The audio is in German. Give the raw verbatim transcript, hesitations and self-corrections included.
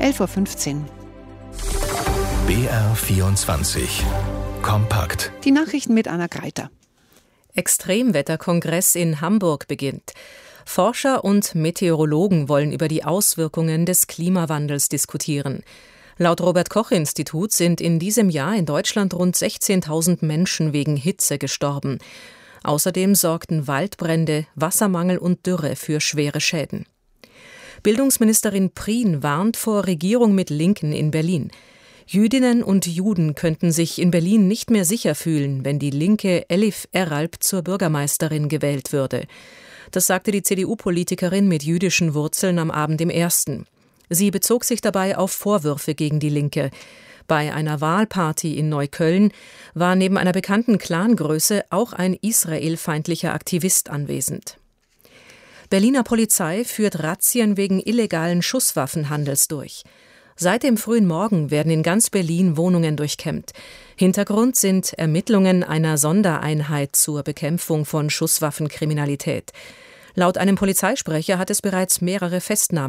elf Uhr fünfzehn. B R vierundzwanzig. Kompakt. Die Nachrichten mit Anna Greiter. Extremwetterkongress in Hamburg beginnt. Forscher und Meteorologen wollen über die Auswirkungen des Klimawandels diskutieren. Laut Robert-Koch-Institut sind in diesem Jahr in Deutschland rund sechzehntausend Menschen wegen Hitze gestorben. Außerdem sorgten Waldbrände, Wassermangel und Dürre für schwere Schäden. Bildungsministerin Prien warnt vor Regierung mit Linken in Berlin. Jüdinnen und Juden könnten sich in Berlin nicht mehr sicher fühlen, wenn die linke Elif Eralp zur Bürgermeisterin gewählt würde. Das sagte die C D U-Politikerin mit jüdischen Wurzeln am Abend im Ersten. Sie bezog sich dabei auf Vorwürfe gegen die Linke. Bei einer Wahlparty in Neukölln war neben einer bekannten Clangröße auch ein israelfeindlicher Aktivist anwesend. Berliner Polizei führt Razzien wegen illegalen Schusswaffenhandels durch. Seit dem frühen Morgen werden in ganz Berlin Wohnungen durchkämmt. Hintergrund sind Ermittlungen einer Sondereinheit zur Bekämpfung von Schusswaffenkriminalität. Laut einem Polizeisprecher hat es bereits mehrere Festnahmen